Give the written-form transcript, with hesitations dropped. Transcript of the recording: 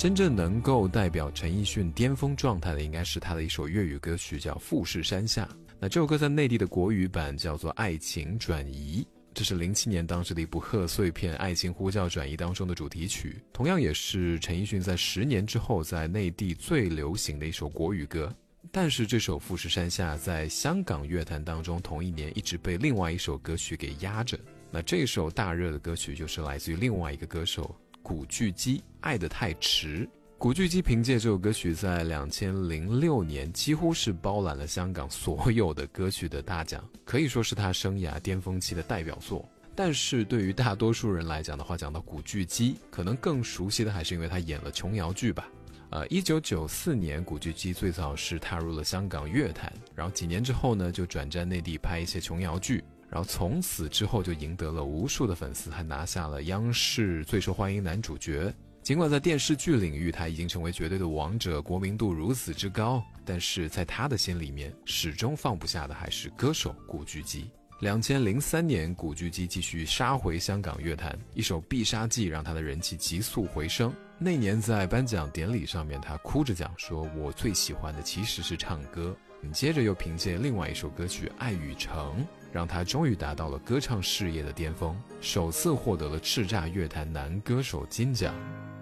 真正能够代表陈奕迅巅峰状态的，应该是他的一首粤语歌曲叫《富士山下》。那这首歌在内地的国语版叫做《爱情转移》，这是07年当时的一部贺岁片《爱情呼叫转移》当中的主题曲，同样也是陈奕迅在10年之后在内地最流行的一首国语歌。但是这首《富士山下》在香港乐坛当中同一年一直被另外一首歌曲给压着。那这首大热的歌曲就是来自于另外一个歌手古巨基，《爱得太迟》。古巨基凭借这首歌曲在2006年几乎是包揽了香港所有的歌曲的大奖，可以说是他生涯巅峰期的代表作。但是对于大多数人来讲的话，讲到古巨基，可能更熟悉的还是因为他演了琼瑶剧吧。1994年古巨基最早是踏入了香港乐坛，然后几年之后呢就转战内地拍一些琼瑶剧，然后从此之后就赢得了无数的粉丝，还拿下了央视最受欢迎男主角。尽管在电视剧领域他已经成为绝对的王者，国民度如此之高，但是在他的心里面始终放不下的还是歌手古巨基。2003年古巨基继续杀回香港乐坛，一首《必杀技》让他的人气急速回升。那年在颁奖典礼上面，他哭着讲说，我最喜欢的其实是唱歌。接着又凭借另外一首歌曲《爱与诚》，让他终于达到了歌唱事业的巅峰，首次获得了叱咤乐坛男歌手金奖。